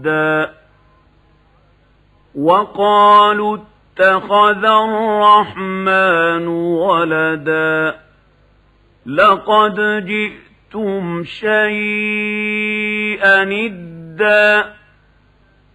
وقالوا اتخذ الرحمن ولدا لقد جئتم شيئا إدا